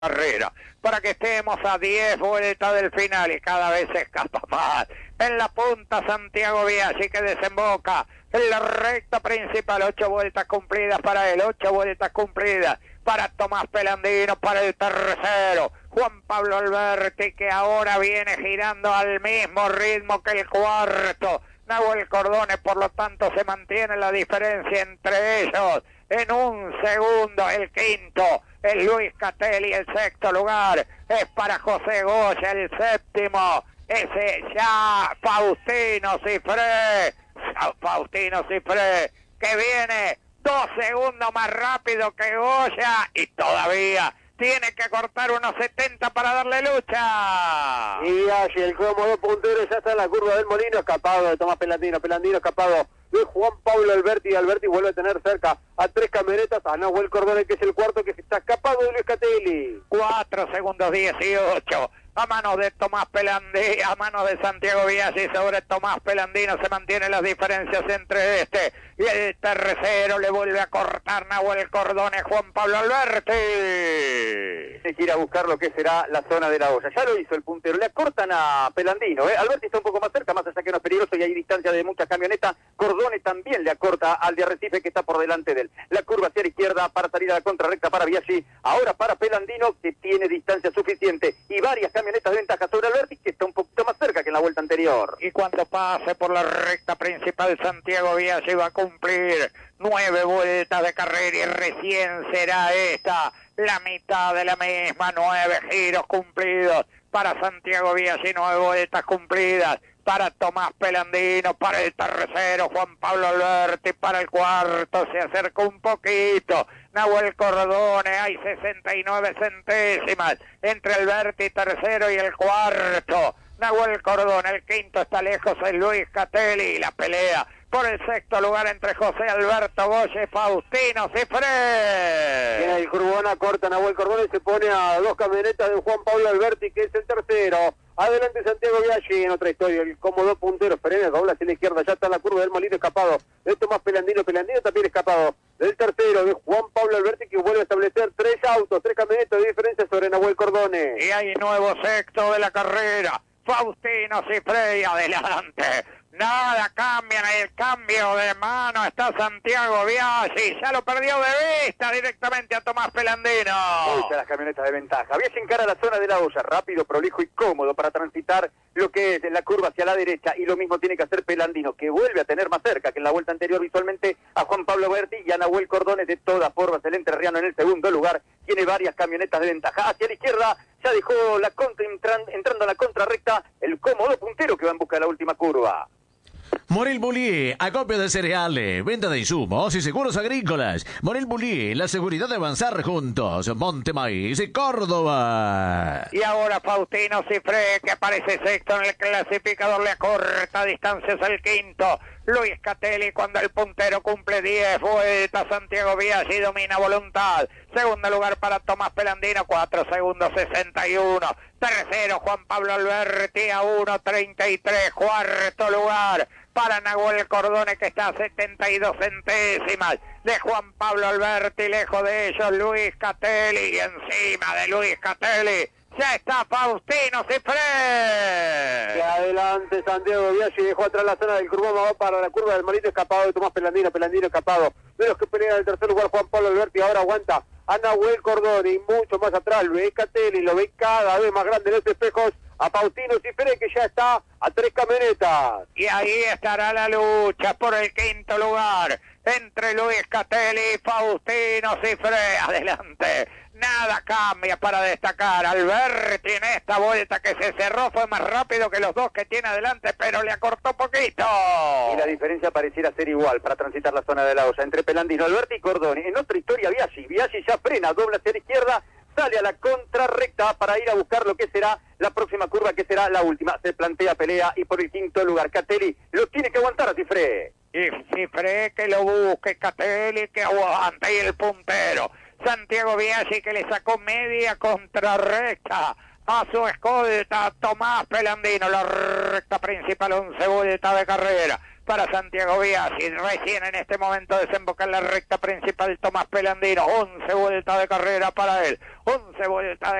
carrera, para que estemos a 10 vueltas del final y cada vez se escapa más. En la punta Santiago Biaggi, que desemboca en la recta principal. 8 vueltas cumplidas para él, 8 vueltas cumplidas para Tomás Pelandino, para el tercero Juan Pablo Alberti, que ahora viene girando al mismo ritmo que el cuarto Nahuel Cordone. Por lo tanto se mantiene la diferencia entre ellos en un segundo. El quinto es Luis Catelli, el sexto lugar es para José Goya, el séptimo ese ya Faustino Cifré, que viene 2 segundos más rápido que Goya y todavía tiene que cortar unos 70 para darle lucha. Y allí el cómodo puntero ya está en la curva del Molino, escapado de Tomás Pelandino, escapado de Juan Pablo Alberti, y Alberti vuelve a tener cerca a 3 camionetas, a Nahuel Cordone, que es el cuarto, que está escapado de Luis Catelli. 4 segundos 18. A manos de Tomás Pelandino, a manos de Santiago Biaggi sobre Tomás Pelandino. Se mantienen las diferencias entre este y el tercero. Le vuelve a cortar Nahuel Cordone, Juan Pablo Alberti. Tiene que ir a buscar lo que será la zona de la olla. Ya lo hizo el puntero, le acortan a Pelandino, Alberti está un poco más cerca, más allá que no es peligroso y hay distancia de muchas camionetas. Cordone también le acorta al de Arrecife, que está por delante de él. La curva hacia la izquierda para salir a la contrarrecta para Biaggi. Ahora para Pelandino, que tiene distancia suficiente y varias camionetas de ventaja sobre Alberti, que está un poquito más cerca que en la vuelta anterior. Y cuando pase por la recta principal, Santiago Biaggi va a cumplir 9 vueltas de carrera y recién será esta la mitad de la misma. 9 giros cumplidos para Santiago Biaggi, 9 vueltas cumplidas para Tomás Pelandino, para el tercero Juan Pablo Alberti, para el cuarto se acerca un poquito Nahuel Cordone. Hay 69 centésimas entre Alberti tercero y el cuarto Nahuel Cordone. El quinto está lejos, es Luis Catelli. La pelea por el sexto lugar entre José Alberto Goya y Faustino Cifré. Tiene el Curbona, corta Nahuel Cordone, se pone a 2 camionetas de Juan Pablo Alberti, que es el tercero. Adelante Santiago Biaggi, en otra historia, el cómodo puntero, frena, dobla hacia la izquierda, ya está en la curva del Molino, escapado de Tomás Pelandino, también escapado del tercero, de Juan Pablo Alberti, que vuelve a establecer 3 autos, 3 camionetas de diferencia sobre Nahuel Cordone. Y hay nuevo sexto de la carrera, Faustino Cifré, adelante. Nada cambia en el cambio de mano, está Santiago Biaggi, ya lo perdió de vista directamente a Tomás Pelandino. Uy, las camionetas de ventaja. Biaggi encara la zona de la olla, rápido, prolijo y cómodo para transitar lo que es la curva hacia la derecha, y lo mismo tiene que hacer Pelandino, que vuelve a tener más cerca que en la vuelta anterior visualmente a Juan Pablo Alberti y a Nahuel Cordone. De todas formas, el entrerriano en el segundo lugar tiene varias camionetas de ventaja. Hacia la izquierda ya dejó la contra, entrando a la contrarrecta, el cómodo puntero que va en busca de la última curva. Morel Bullier, acopio de cereales, venta de insumos y seguros agrícolas. Morel Bullier, la seguridad de avanzar juntos. Monte Maíz y Córdoba. Y ahora Faustino Cifré, que aparece sexto en el clasificador, le acorta distancias al quinto Luis Catelli, cuando el puntero cumple 10 vueltas. Santiago Biaggi domina voluntad. Segundo lugar para Tomás Pelandino, 4 segundos 61. Tercero Juan Pablo Alberti a 1.33. Cuarto lugar para Nahuel Cordone, que está a 72 centésimas de Juan Pablo Alberti. Lejos de ellos Luis Catelli, y encima de Luis Catelli ya está Faustino Cifré. Que adelante Santiago Biaggi, dejó atrás la zona del Curboma, va para la curva del Molino, escapado de Tomás Pelandino escapado de los que pelean en el tercer lugar Juan Pablo Alberti. Ahora aguanta a Nahuel Cordone, y mucho más atrás lo ve Catelli, lo ve cada vez más grande en los espejos a Faustino Cifré, que ya está a 3 camionetas. Y ahí estará la lucha por el quinto lugar entre Luis Catelli y Faustino Cifré. Adelante, nada cambia para destacar. Alberti en esta vuelta que se cerró fue más rápido que los dos que tiene adelante, pero le acortó poquito. Y la diferencia pareciera ser igual para transitar la zona de la olla entre Pelandino, Alberti y Cordone. En otra historia Biaggi ya frena, dobla hacia la izquierda, sale a la contrarrecta para ir a buscar lo que será la próxima curva, que será la última. Se plantea pelea, y por el quinto lugar Catelli lo tiene que aguantar a Cifré. Y Cifré que lo busque, Catelli que aguante, y el puntero Santiago Biaggi, que le sacó media contrarrecta a su escolta Tomás Pelandino. La recta principal, 11 vueltas de carrera. para Santiago Biasi. Recién en este momento desemboca en la recta principal Tomás Pelandino. 11 vueltas de carrera para él. 11 vueltas de